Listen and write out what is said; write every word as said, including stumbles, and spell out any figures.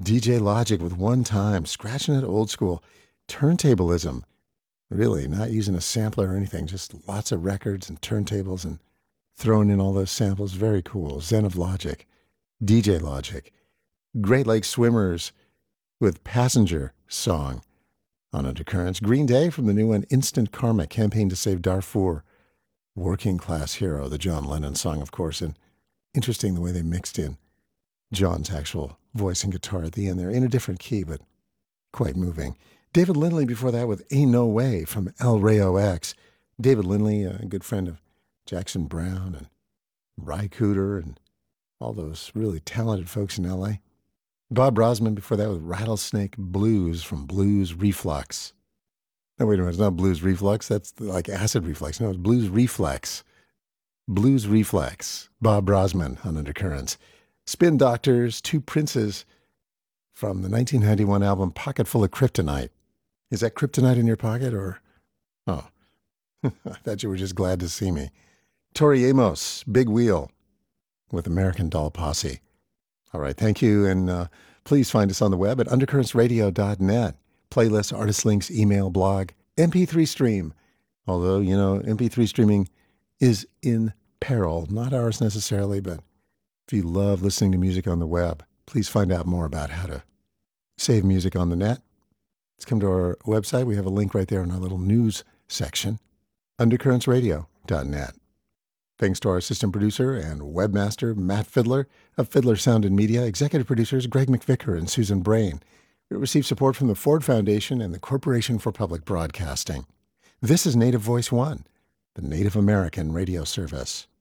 D J Logic with One Time, scratching it old school. Turntablism. Really, not using a sampler or anything, just lots of records and turntables and throwing in all those samples. Very cool. Zen of Logic. D J Logic. Great Lake Swimmers with Passenger Song on Undercurrents. Green Day from the new one, Instant Karma, Campaign to Save Darfur. Working Class Hero, the John Lennon song, of course. And interesting the way they mixed in John's actual voice and guitar at the end there, in a different key, but quite moving. David Lindley before that with Ain't No Way from El Rayo X. David Lindley, a good friend of Jackson Browne and Ry Cooder and all those really talented folks in L A. Bob Brosman before that with Rattlesnake Blues from Blues Reflux. No, wait a minute, it's not Blues Reflux, that's like acid reflux. No, it's Blues Reflex. Blues Reflex. Bob Brosman on Undercurrents. Spin Doctors, Two Princes from the nineteen ninety-one album Pocket Full of Kryptonite. Is that kryptonite in your pocket or? Oh, I thought you were just glad to see me. Tori Amos, Big Wheel with American Doll Posse. All right, thank you. And uh, please find us on the web at undercurrents radio dot net. Playlists, artist links, email, blog, M P three stream. Although, you know, M P three streaming is in peril. Not ours necessarily, but if you love listening to music on the web, please find out more about how to save music on the net. Let's come to our website. We have a link right there in our little news section, undercurrents radio dot net. Thanks to our assistant producer and webmaster, Matt Fiddler of Fiddler Sound and Media, executive producers Greg McVicker and Susan Brain. We receive support from the Ford Foundation and the Corporation for Public Broadcasting. This is Native Voice One, the Native American radio service.